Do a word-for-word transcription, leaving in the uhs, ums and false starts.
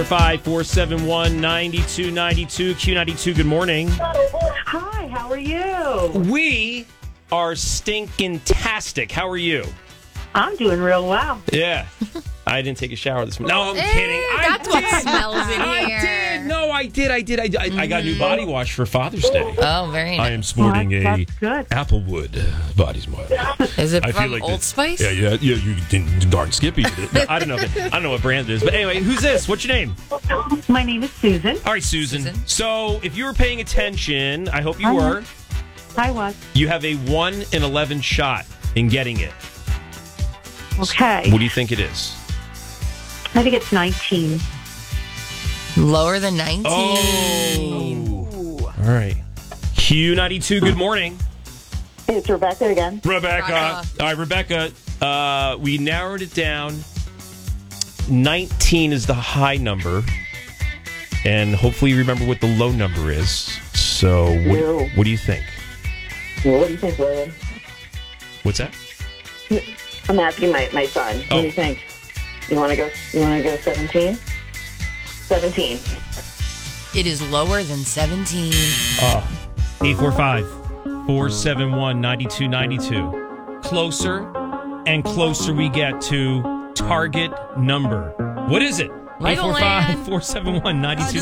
five four seven one, nine two nine two, Q ninety-two, good morning. Hi, how are you? We are stinkin-tastic. How are you? I'm doing real well. Yeah. I didn't take a shower this morning. No, I'm Eh, kidding. I that's did. what smells in I here. did. No, I did. I did. I, I, I got a new body wash for Father's Day. Oh, very I nice. am sporting Well, a that's good. Applewood body wash. Is it I from feel like Old that- Spice? Yeah, yeah, yeah. You didn't darn Skippy did it. No, I don't know. If it, I don't know what brand it is, but anyway, who's this? What's your name? My name is Susan. All right, Susan. Susan. So, if you were paying attention, I hope you I were. was. I was. You have a one in eleven shot in getting it. Okay. What do you think it is? I think it's nineteen. Lower than nineteen. Oh. All right. Q ninety-two, good morning. It's Rebecca again. Rebecca. Rebecca. All right, Rebecca, uh, we narrowed it down. nineteen is the high number. And hopefully you remember what the low number is. So what, No. what do you think? Well, what do you think, William? What's that? I'm asking my, my son. What Oh. do you think? You want to go? You want to go seventeen? Seventeen. It is lower than seventeen. eight four five, four seven one, nine two nine two. Closer and closer we get to target number. What is it? Michael Land. eight four five, four seven one, nine two nine two.